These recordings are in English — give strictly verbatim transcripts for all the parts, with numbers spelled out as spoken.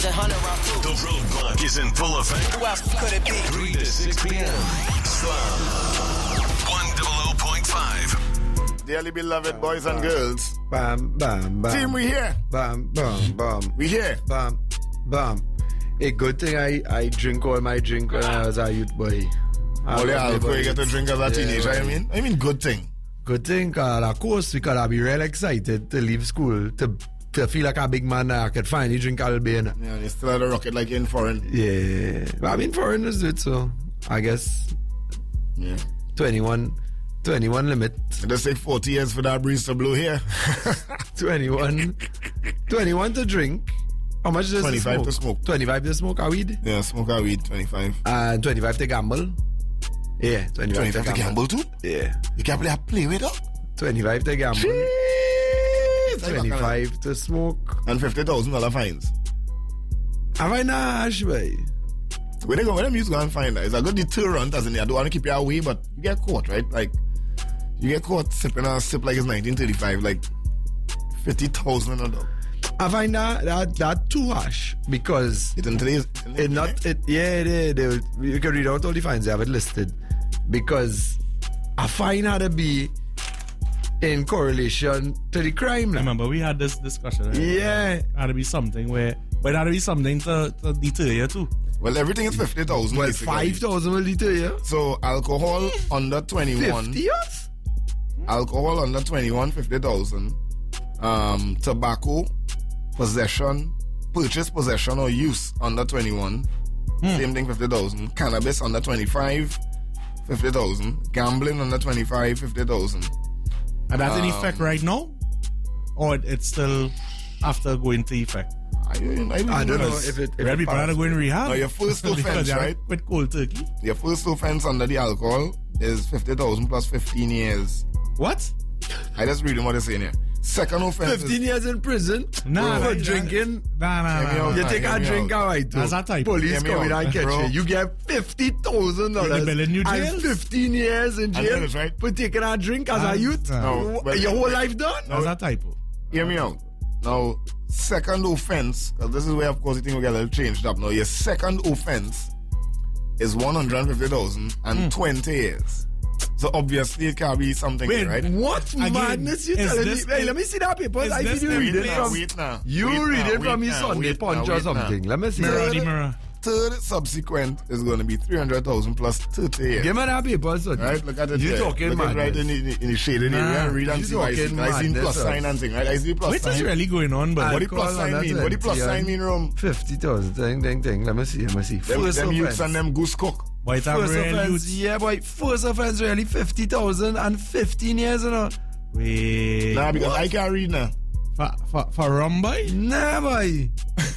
ten hundred round two. The roadblock is in full effect. Who else could it be? three to six p.m. Slum one hundred point five. Dearly beloved boys and girls. Bam, bam, bam. Team, we here. Bam, bam, bam. We here. Bam, bam. A good thing I, I drink all my drink when I was a youth boy. All the alcohol you get to drink as a Yeah, teenager, boy. I mean? I mean, good thing. Good thing, cause of course, because I'll be real excited to leave school, to, to feel like a big man that I could finally drink Albania. Yeah, you still at the rocket like you're in foreign. Yeah. But I mean, foreigners do it, so I guess Yeah. twenty-one, twenty-one limit. I just say forty years for that breeze to blow here. twenty-one, twenty-one to drink. How much does twenty-five to smoke. twenty-five to smoke a weed? Yeah, smoke a weed, twenty-five. And twenty-five to gamble. Yeah, twenty-five, twenty-five to gamble too? Yeah. You can't play a play with it? twenty-five to gamble. Jeez. twenty-five to smoke. And fifty thousand dollars fines. Have I not, boy? Where they go, where them used to go and find that? It's a good deterrent, as in, I don't want to keep you away, but you get caught, right? Like, you get caught sipping a sip like it's nineteen thirty-five, like fifty thousand or no. I find that that, that too harsh because It's in today's. it not it yeah they, they, you can read out all the fines, they have it listed because a fine had to be in correlation to the crime. Like. Remember, we had this discussion. Right? Yeah. It had to be something where, but it had to be something to, to deter you too. Well, everything is fifty thousand. Well, five thousand will deter you. So, alcohol under twenty-one. Fifty years? Alcohol under twenty-one, fifty thousand. Um, tobacco, possession, purchase, possession, or use under twenty-one. Hmm. Same thing, fifty thousand. Cannabis under twenty-five, fifty thousand. Gambling under twenty-five, fifty thousand. And that's in Um, effect right now? Or it, it's still after going to effect? I, I, I don't know if it. If Red it people had to passed. go in rehab. Now, your first Because offense, they had right? With cold turkey. Your first offense under the alcohol is fifty thousand plus fifteen years. What? I just reading what it's saying here. Second offense Fifteen is, years in prison Nah, for nah, drinking. Nah, nah, Hear me nah. out. You Nah, take hear a me drink, out. alright. That's a type. Police Hear me come in out, and catch bro. you. You get fifty thousand dollars build a new jail? and fifteen years in I know jail that's right. for taking a drink as a That's- youth. no, but- Your whole life done. That's a typo. hear me out. Now, second offense, because this is where, of course, the thing will get a little changed up. Now, your second offense is one hundred fifty thousand and Hmm. twenty years. So, obviously, it can be something, Wait, right? What Again, madness you is telling me? this- Hey, let me see that paper. is I this see you in read it place? from. Wait now. You Wait read now, it from wait his now, Sunday wait punch now, or wait now. something. Let me see. Mirror, that. the mirror. Third subsequent is going to be three hundred thousand plus thirty years. Give me that paper, son. Right, look at it. You there. talking look at it right in madness. the, in the shaded Nah, area. Read and you see what I see. talking I see madness, plus sir. sign and thing, right? I see plus What is sign. really going on, but What the plus Call sign on mean? that What the plus twenty, sign mean, Rom? Fifty thousand. Ding, ding, ding. Let me see. Let me see. Them, First them youths offense. and them goose cook. but it's a First real offense, youth. yeah, boy. First offense, really fifty thousand and fifteen years, you know. Wait. Nah, because I can't read now. For, for, for rum, boy? Nah, boy.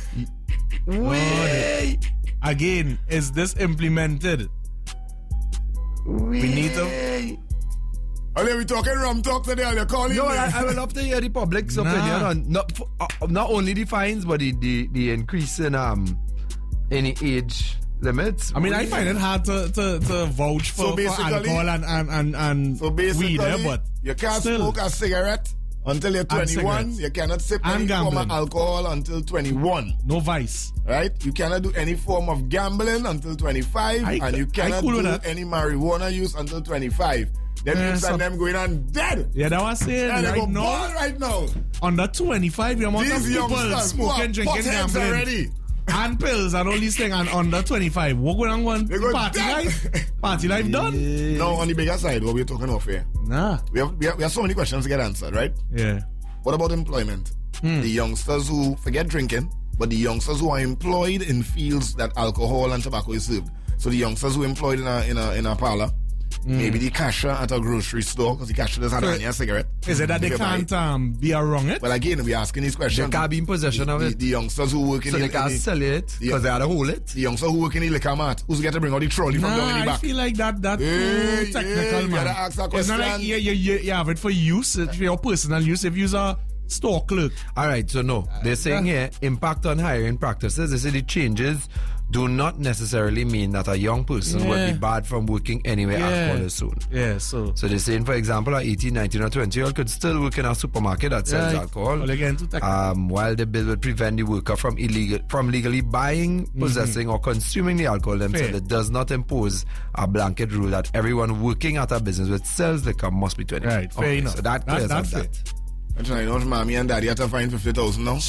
Wait. Again, is this implemented? We need to- Oh, we talking rum talk today. You're calling No, me. I, I would love to hear the public's Nah. opinion on not for, uh, not only the fines but the, the, the increase in um any age limits. I mean, I find it hard to, to, to vouch for, So for basically- alcohol and, and, and, and So basically, weed, eh, but you can't still. smoke a cigarette until you're twenty-one. cigarettes. You cannot sip And any form of gambling. alcohol until twenty-one. no vice. Right? You cannot do any form of gambling until twenty-five, I- and you I cannot cool with do that. any marijuana use until twenty-five. Them Yeah, youths so- and them going on dead. Yeah, that was saying And they go right now, bald right now. under twenty-five, the amount of These people youngsters who are smoking, drinking, potheads gambling, already. and pills and all these things, and under twenty-five, what going on? One They go party dead. life? Party life done? Now, on the bigger side, what we're talking of here, Nah. we have, we have, we have so many questions to get answered, right? Yeah. What about employment? The youngsters who forget drinking, but the youngsters who are employed in fields that alcohol and tobacco is served. So the youngsters who are employed in a in a in a parlor, maybe the cashier at a grocery store because the cashier does have So- a cigarette. Is it that they You buy can't it. um, be around it? Well, again, we're asking these questions. They can't be in possession the, of the, it. the youngsters who work in So the, they can't in the, sell it the- because they had to hold it. the youngsters who work in the liquor mart, who's get to bring out the trolley from down in Nah, the I back. feel like that that Hey, too technical, hey, you man. gotta ask that It's not like question. you, you, you, you have it for use, it's for your personal use. If you're a store clerk, All right, so no, they're saying here impact on hiring practices. They say the changes do not necessarily mean that a young person will Yeah. be barred from working anywhere Yeah. alcohol is sold. Yeah, so. So they're saying, for example, a eighteen, nineteen, or twenty year old could still work in a supermarket that sells Right. alcohol. Well, again, too technical. Um, while the bill would prevent the worker from illegal from legally buying, possessing, or consuming the alcohol themselves, Fair. it does not impose a blanket rule that everyone working at a business which sells liquor must be twenty. Right, fair Okay, enough. So that That- clears that's up fair. that. I'm trying to know, mommy and daddy have to find fifty thousand now.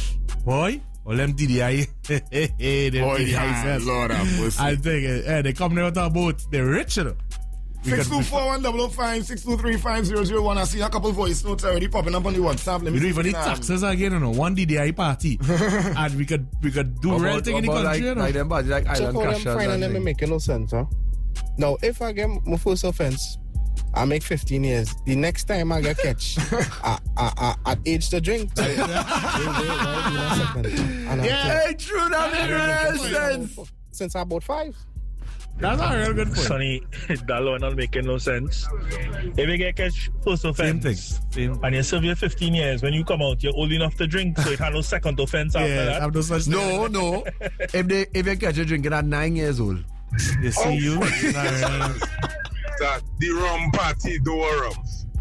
Boy, all them D D I. them Boy, D D I yeah, says. Lord have mercy. I think uh, eh, they come there with a boat. They're rich, you know. We Six could- two four one double five six two three five zero zero one. I see a couple voice notes already popping up on the WhatsApp. Let me We don't see even need if, um, taxes again, you know. One D D I party, and we could we could do What real about- thing in the what about country, you like, know. like them body, like Check island out them crashers fine and them thing. making no sense, huh? Now, if I get my first offense, I make fifteen years. The next time I get catch, I, I, I, I age the drink. Wait, wait, wait, wait a second. And I Yeah, true, that makes real think- sense. Since I bought five. That's a real good point. Sonny, that law not making no sense. If you get catch first Same offense, thing. Same. and you serve your fifteen years, when you come out, you're old enough to drink, so it had no second offense after Yeah, that. have no such No, no. if they if you catch you drinking at nine years old, thing. They see you. Nah, That the rum party do rum.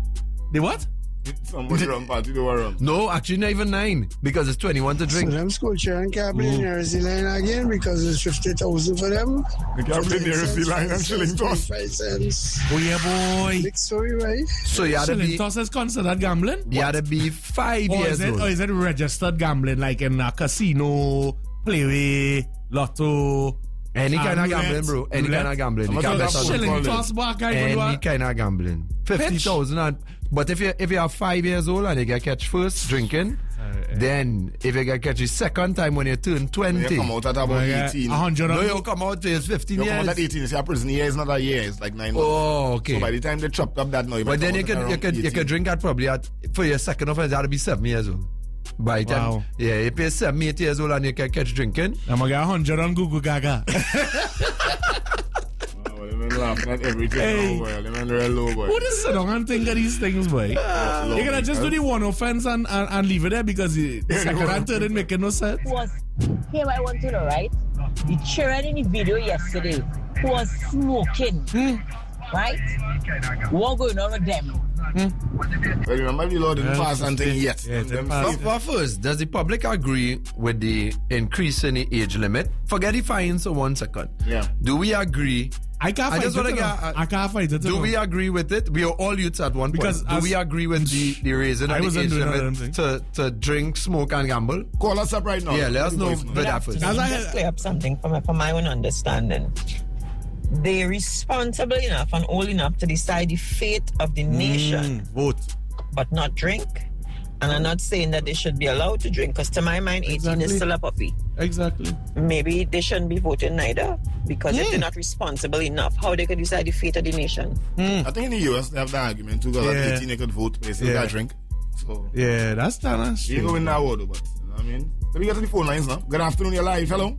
the what? Somebody run party the war no, actually not even nine because it's twenty-one to So drink. them school children can't play in the line again because it's fifty thousand for them. We can't play the Resi line and shilling toss. Five cents. Oh yeah, boy. Big story, right? So you had to Shilling be toss is considered gambling? you had to be five Or years is it old. or is it registered gambling like in a casino, playway, lotto? Any Ah, kind of roulette, gambling, bro. Any roulette. kind of gambling. How You much can't was bet that on for? it. Shilling Call toss back guy would Any what? kind of gambling. Fifty thousand and but if you if you are five years old and you get catch first drinking, then if you get catch the second time when you turn You twenty, come out at about Oh, yeah, eighteen. a hundred no, and- you come out to his fifteen You come out years. at eighteen. You see, a prison year is not a year. It's like nine months. Oh, okay. So by the time they chopped up that now, you might But then come you out could at you around could you eighteen. could drink at probably at for your second offense you had to be seven years old. By the time Wow. yeah, if you're seven, eight years old and you can catch drinking. I'm gonna get a hundred on Google Gaga. Oh, they been laughing at everything Hey. now, boy. They been real low, boy. Who just sit down and think of these things, boy? You gonna just do the one offense and, and, and leave it there because the the Yeah, the second one and third didn't make no sense. was here I want to know, right? The children in the video yesterday who was smoking, right? What going on with them? Well, remember the law didn't Yeah, pass anything yet. yeah, it didn't Them pass. stuff- But first, does the public agree with the increase in the age limit? Forget the fines for one second. Yeah. Do we agree? I can't I fight just it. wanna you know. get, uh, I can't fight it. you Do know. we agree with it? We are all youths at one Because point. Do as- we agree with the, the raising I of the wasn't age doing that, I limit don't to, to drink, smoke, and gamble? Call us up right now. Yeah, let us know Voice note. with that first. As I- Just clear up something from my, from my own understanding. They're responsible enough and old enough to decide the fate of the nation, Mm, vote. but not drink. And I'm not saying that they should be allowed to drink, because to my mind, eighteen Exactly. is still a puppy. Exactly. Maybe they shouldn't be voting neither, because if they're not responsible enough, how they could decide the fate of the nation? I think in the U S they have the argument too, because Yeah. at eighteen they could vote, but they still Yeah. gotta drink. So Yeah, that's that's you ain't true. going that water, but you know what I mean. Let me get to the phone lines now. Good afternoon, you're live. Hello.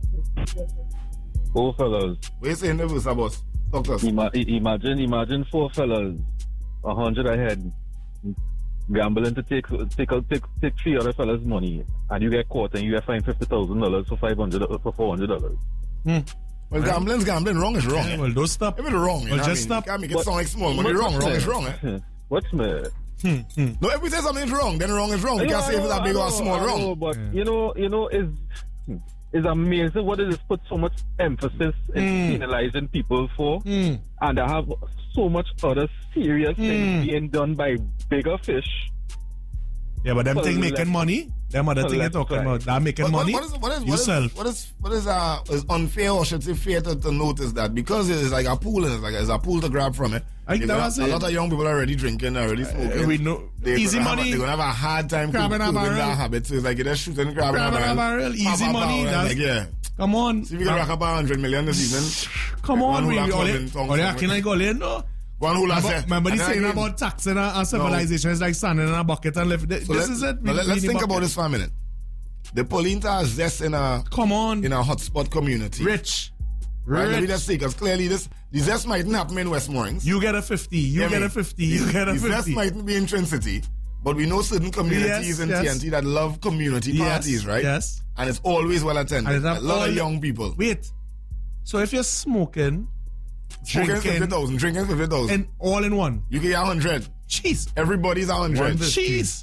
Four fellas. What you saying, Neville, sir, boss? Talk to us. Ima- i- imagine, imagine four fellas, a hundred ahead, gambling to take take out take take three other fellas' money, and you get caught and you get fined fifty thousand dollars for five hundred for four hundred dollars. Well, gambling's gambling. Wrong is wrong. Yeah, eh? well, don't stop. If it's wrong, you Well, know just what I mean? stop. You can't make it What- sound like small money. Wrong, wrong is wrong, eh? What's me? No, if we say something is wrong, then wrong is wrong. You can't say if it's a big or a small I know, wrong. but you know, you know, is is amazing what it is put so much emphasis in penalizing people for, and I have so much other serious things being done by bigger fish. Yeah, but them Well, thing making let's- money, them other well, thing you're let's talking try. about, that making What- what- money, what is what is what is yourself. what is what is uh is unfair, or should say fair to, to notice that because it's like a pool and it's like it's a pool to grab from it. I- You that got was a it. lot of young people already drinking, already smoking. Uh, we know. They're Easy gonna have a- money. they're gonna have a hard time Crab in a curbing barrel. that habit. So it's like you're just shooting crab in a Crab in a barrel. barrel, Pop, easy pop, money, pop, that's- like, yeah. Come on. See if you can rack up a hundred million this evening. Come One on, who we laugh all up it- in tongues all they somewhere. acting like all in, no? One who last Remember, remember the saying about taxing and, and civilization is like standing in a bucket and live. This So let, is it. now We- let, we us need think bucket. about this for a minute. The Polenta is just in a Come on. in a hotspot community. Rich. Right, let me Rich. just say, because clearly this the zest mightn't happen in West Mornings. You get a fifty. You Yeah, get me. a fifty. You get a The zest fifty. mightn't be in Trin City, But we know certain communities Yes, in yes. T N T that love community Yes, parties, right? yes. And it's always well attended. And it have A lot all- of young people. Wait. So if you're smoking, Smoking fifty drinking, thousand, drinking fifty thousand. and all in one. You get a hundred. Jeez. Everybody's a hundred. Jeez.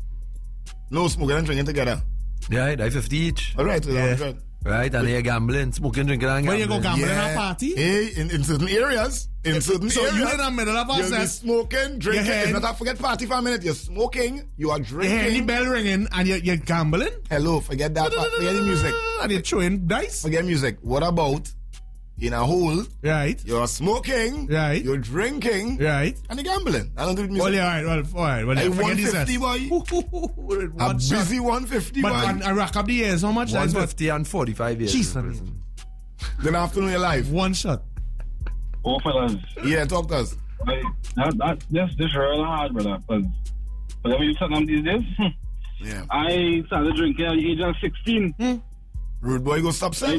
No smoking and drinking together. Right, I fifty each. All right, it's a Yeah. hundred. Right, and you're gambling, smoking, drinking, and When gambling. you go gambling at a party, Hey, in, in certain areas, in certain so areas, you in the middle of you'll be process, smoking, drinking. head- It's not a forget party for a minute. You're smoking, you are you hear any drinking. bell ringing, and you're, you're gambling, Hello, forget that. Forget the music. and you're throwing dice. Forget music. What about in a hole? Right, You're smoking, Right. You're drinking, right. and you're gambling. I don't do music. Well, yeah, all right, well, all right. Well, Hey, forget one this. fifty, boy. boy. A busy one fifty, But boy. and I rack up the years. How much? one That's what- fifty and forty-five years. Jeez, in man. prison. Then afternoon your life. One shot. Oh, fellas. Yeah, talk to us. Like, that, that, this, this is real hard, brother. Because whenever you sit down these days, Yeah. I started drinking at the age of sixteen. Rude boy, go stop sell.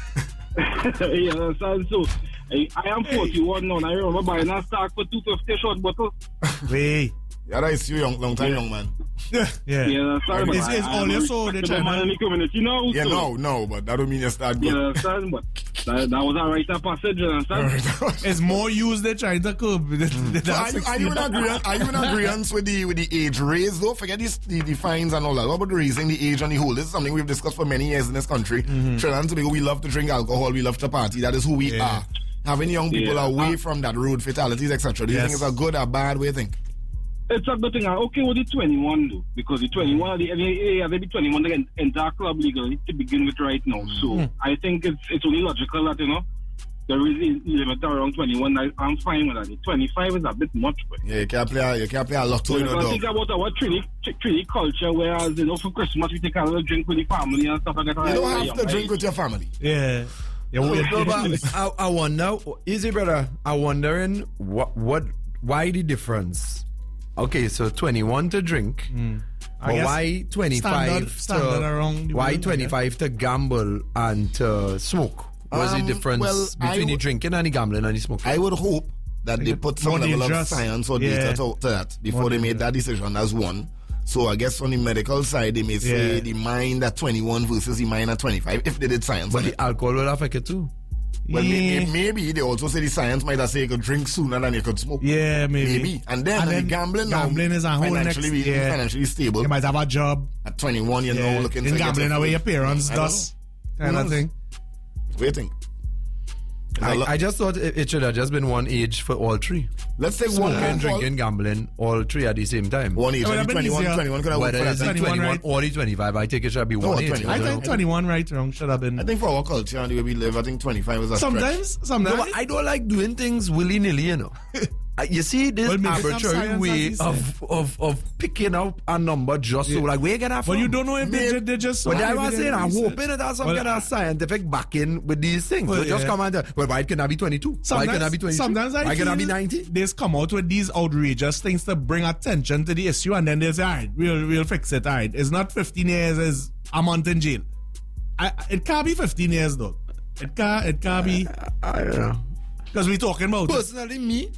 You understand? So, I, I am forty-one now, and I remember buying a stock for two fifty short bottle. Wait. Yeah, that's you, young, long time, young man. Yeah. Yeah. You understand? It's, it's all your soul. They try man in to. the community now. Yeah, so, no, no, but that don't mean you start You good. understand? But that, that was a rite of passage, you understand? It's more use they trying to curb. Mm. So are, you, are you in agreement? Are you in agreement with the with the age raise though? Forget this, the, the fines and all that. What about raising the age on the whole? This is something we've discussed for many years in this country. Mm-hmm. Trinidad and Tobago, we love to drink alcohol, we love to party. That is who we Yeah. are. Having young people Yeah. away from that road fatalities, et cetera. Do you Yes. think it's a good or bad way? You think? It's a good thing. I'm okay with the twenty-one, though, because the twenty-one, the, yeah, they be twenty-one, they can enter a club legally to begin with right now. So Mm. I think it's it's only logical that, you know, there is a limit around twenty-one. I, I'm fine with that. The twenty-five is a bit much, but Yeah, you can't play. You can't play a lotto, you if know, I dog. think about our Trinity, Trinity culture, whereas, you know, for Christmas, we take a little drink with the family and stuff like that. You don't at a have young to drink age. with your family. Yeah. Yeah. No, Wait. but I, I wonder, easy brother, I'm wondering what, what, why the difference? Okay, so twenty-one to drink, I but guess why twenty-five standard- to, standard around the why world, I twenty-five to gamble and to smoke? What's Um, the difference well, I between the would- drinking and the gambling and the smoking? I would hope that they put some more level dangerous. of science or Yeah. data to, to that before More they made that decision as one. So I guess on the medical side, they may say Yeah. the mind at twenty-one versus the mind at twenty-five, if they did science. But on the it. alcohol will affect it too. Well, Yeah. maybe, maybe they also say the science might have say you could drink sooner than you could smoke. Yeah, maybe. Maybe. And then, And the then gambling, gambling now, is a whole financially, next- be- yeah. financially stable. You might have a job. At twenty-one, you Yeah. know, looking in to gambling get away your parents I don't does. know. Kind Who of knows? thing. What do you think? There's a I, lot- I just thought it, it should have just been one age for all three. Let's take one Smoking, more drinking, gambling, all three at the same time. One age. It would have the been twenty-one, easier. twenty-one could have worked Whether for it's that. the twenty-one, twenty-one right? or the twenty-five, I think it should be No, one age. twenty-one. I don't think know. twenty-one right wrong should have been. I think for our culture and the way we live, I think twenty-five is a stretch. sometimes, No, sometimes. but I don't like doing things willy-nilly, you know. Uh, you see this Well, maybe some arbitrary science, way as he of, of of picking out a number just so, Yeah. like, where you get that from? But you don't know if they, Maybe- ju- they just. But saw I it, was they saying, I'm research. hoping it has some Well, kind of scientific backing with these things. Well, so just yeah. come and, well, why can I be twenty-two? Why Sometimes, can I be twenty-two? sometimes I why feel can I be ninety? they just come out with these outrageous things to bring attention to the issue, and then they say, "All right, we'll we'll fix it." All right, it's not fifteen years; it's a month in jail. I, it can't be fifteen years though. It can't. It can't be I don't know. because we're talking about it. Personally, me,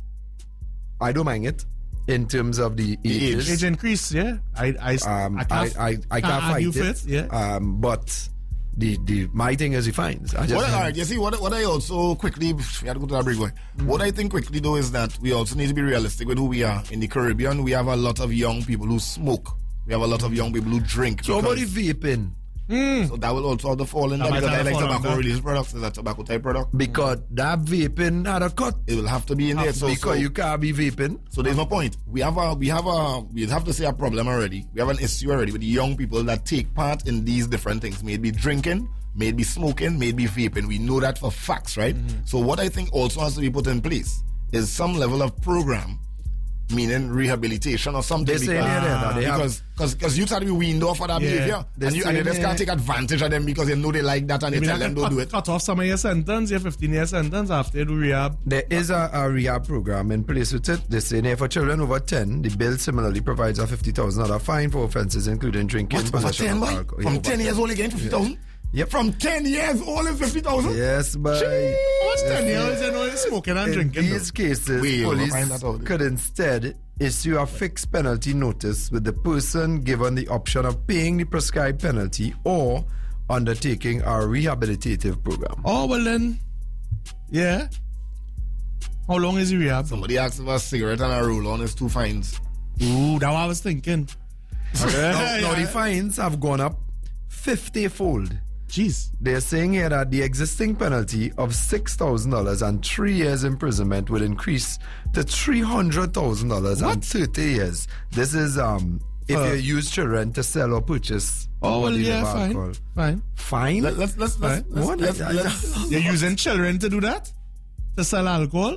I don't mind it in terms of the ages. age increase. Yeah, I I Um, I I, can't, I, I can't argue fight with it. Yeah. Um, but the the my thing is the fines. I just What, all right, you see, what, what I also quickly, we had to go to that break, boy. What I think quickly, though, is that we also need to be realistic with who we are. In the Caribbean, we have a lot of young people who smoke. We have a lot of young people who drink. So about the because- vaping, So that will also have to fall in That there might because I have like to fall tobacco under. release products. Is a tobacco type product. because that vaping had a cut. It will have to be in there. So, because so, you can't be vaping. so there's no point. We have a, we have a, we have to say a problem already. We have an issue already with the young people that take part in these different things. Maybe drinking, maybe smoking, maybe vaping. We know that for facts, right? Mm-hmm. So what I think also has to be put in place is some level of program, meaning rehabilitation or something. They say because, here that they have- because, because, because you try to be weaned off of that Yeah. behavior, They and you, and say you just here- can't take advantage of them because you know they like that, and you Maybe tell that them can don't cut, do it. cut off some of your sentence, your fifteen year sentence after you do rehab. There is a, a rehab program in place with it. They say here for children over ten, the bill similarly provides a fifty thousand dollars fine for offences including drinking, What, over possession ten, of boy? alcohol. Yeah, From over ten years old again, fifty thousand? Yep. From ten years old is fifty thousand? Yes, but What's ten years? You know, you're smoking and in drinking. these cases, We will police find that out. could instead issue a fixed penalty notice with the person given the option of paying the prescribed penalty or undertaking a rehabilitative program. Oh, well then, yeah. How long is the rehab? Somebody asked for a cigarette and a roll on his two fines. Ooh, that's what I was thinking. now, now the fines have gone up fifty-fold. Jeez. They're saying here that the existing penalty of six thousand dollars and three years imprisonment will increase to three hundred thousand dollars and thirty years. This is um if Uh. you use children to sell or purchase. Oh, well, or yeah, deliver fine. alcohol. Fine. Fine? Let, let's let's let's, Right. let's, What? let's, I- let's, You're using children to do that? To sell alcohol?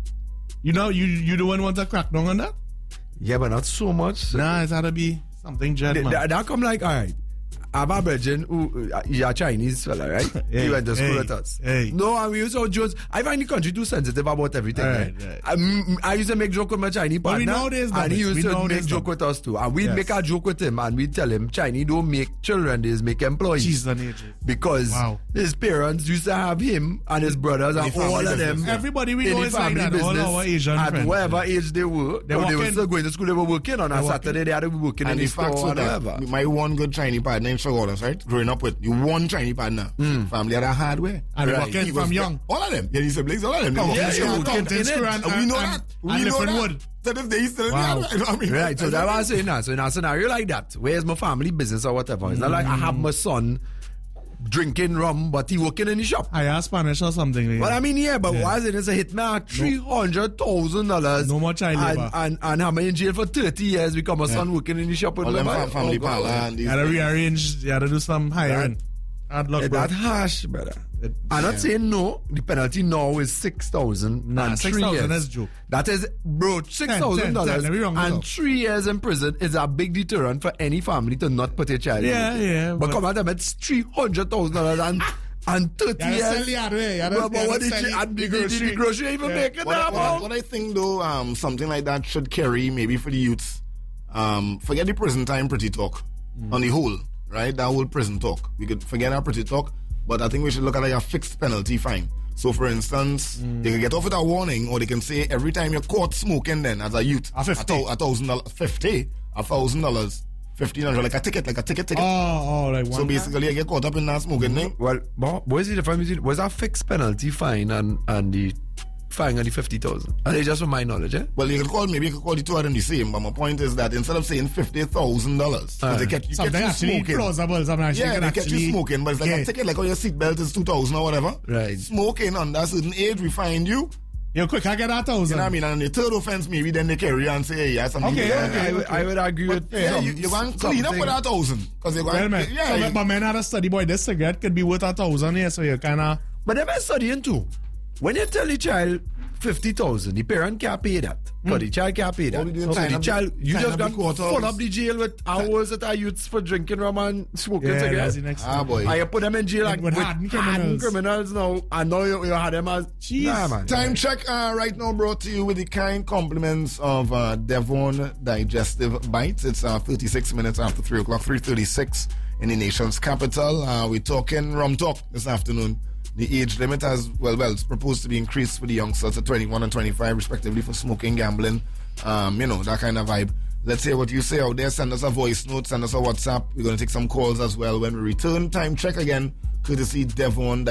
You know, you you don't want to crack down on that? Yeah, but not so much. Nah, it's gotta be something jet, Th- man. That, that come like, all right. I have a virgin who, uh, he's a Chinese fella, right? Hey, he went to school hey, with us. hey. No, and we used to joke. I find the country too sensitive about everything. All right, right, right. I, mm, I used to make joke with my Chinese But we partner. know this, and he Thomas. used We to know make this, joke Thomas. with us too. And we'd Yes. make a joke with him and we'd tell him, Chinese don't make children, they just make employees. Jesus and ages. Because Wow. his parents used to have him and his brothers and family all of them. business, yeah. Everybody we in know the is like family that. business All our Asian at friends. whatever age they were. They They, they were walking- still going to school, they were working on a They Saturday, they had to be working and in the the facts store were and that whatever. my one good Chinese partner in Shagordas, right? Growing up with you one Chinese partner. Family had a hardware. And Right. walking He from was- young. All of them. Yeah, his siblings, all of them. They Oh, walking yeah, in yeah, the walking hardware. in it. And we know that. We and know Lifford that. Wood. So if they still in the Wow. hardware, you know what I mean? Right, so that's what I was saying now. So in a scenario like that, where's my family business or whatever? It's not like I have my son drinking rum, but he working in the shop. I ask Spanish or something. Yeah. But I mean, yeah, but Yeah. why is it? It's a hitman, three hundred thousand dollars. No more child and, labor. and and I'm in jail for thirty years because my son working in the shop with All my them wife. fam- family Oh, God. parlor and You these gotta things. rearrange, you gotta do some hiring. Hard luck, Eh, bro. That harsh, brother. It- I'm not saying no. The penalty now is six thousand. Nah, and three six thousand years. is joke. That is, bro, six thousand dollars ten, ten, wrong, and no. three years in prison is a big deterrent for any family to not put a child. in Yeah, it. yeah, But, but- come on, them, it's three hundred thousand dollars and and thirty You gotta years. sell the hardware, you gotta- But, but you what gotta did sell you? And the the, the, the grocery. grocery even Yeah. make it What, I, now, what, I, bro? what I think though, um, something like that should carry maybe for the youths. Um, forget the prison time pretty talk on the whole, right? That whole prison talk. We could forget our pretty talk, but I think we should look at like a fixed penalty fine. So, for instance, they can get off with a warning, or they can say every time you're caught smoking, then as a youth, A fifty. a thousand dollars, fifty, a thousand dollars, fifteen hundred, like a ticket, like a ticket, ticket. Oh, oh, like one. so basically, you get caught up in that smoking thing. Well, but what is the difference between was that fixed penalty fine and and the fine on the fifty thousand? Are they just from my knowledge, eh? Well, you could call maybe you could call the two of them the same, but my point is that instead of saying fifty thousand dollars, Uh, they get you Something get you actually smoking. plausible. Something actually Yeah, can they get actually you smoking, but it's like a get. ticket, like on your seatbelt is two thousand or whatever. Right. Smoking under a certain age, we find you. You quick, I get that You thousand. know what I mean? And the third offense, maybe then they carry you and say, hey, yeah, something. Okay, yeah, okay. I, would, I would agree with Yeah, some- you, you're going to clean up something. with that thousand. Because you're Well, going man, yeah, so, you- but, but man, had a study boy, this cigarette could be worth a thousand here, so you kind of. But they've been studying too. When you tell the child fifty thousand, the parent can't pay that. But the child can't pay that. What we do, So sign the up child, the- you sign just up got the quarters. full up the jail with hours that are youths for drinking rum and smoking Yeah, cigarettes. that's the next Ah, boy. And you put them in jail like With with hardened hardened criminals. criminals now, and now you, you had them as Jeez. Nah, man. Time check uh, right now brought to you with the kind compliments of uh, Devon Digestive Bites. It's uh, thirty-six minutes after three o'clock, three thirty-six in the nation's capital. Uh, we're talking rum talk this afternoon. The age limit has, well, well, it's proposed to be increased for the youngsters to twenty-one and twenty-five, respectively, for smoking, gambling, um, you know, that kind of vibe. Let's hear what you say out there. Send us a voice note, send us a WhatsApp. We're going to take some calls as well when we return. Time check again, courtesy Devon